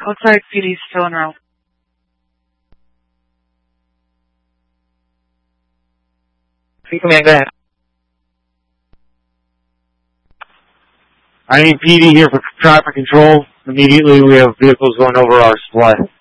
Outside PD's still en route. Command, go ahead. I need PD here for traffic control. Immediately we have vehicles going over our supply.